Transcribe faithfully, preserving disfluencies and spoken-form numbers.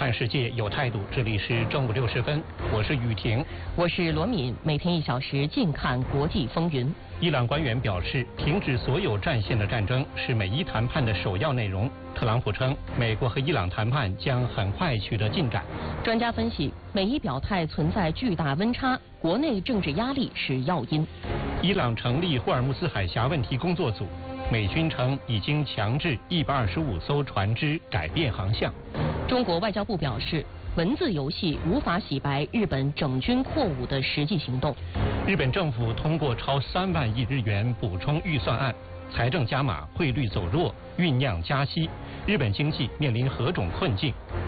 看世界有态度，这里是正午六时分，我是雨婷， 我是罗敏，每天一小时尽看国际风云。 伊朗官员表示，停止所有战线的战争是美伊谈判的首要内容。特朗普称，美国和伊朗谈判将很快取得进展。 专家分析，美伊表态存在巨大温差，国内政治压力是要因。 伊朗成立霍尔木兹海峡问题工作组，美军称已经强制一百二十五艘船只改变航向。 中国外交部表示，文字游戏无法洗白日本整军扩武的实际行动。 日本政府通过超三万亿日元补充预算案，财政加码，汇率走弱，酝酿加息，日本经济面临何种困境？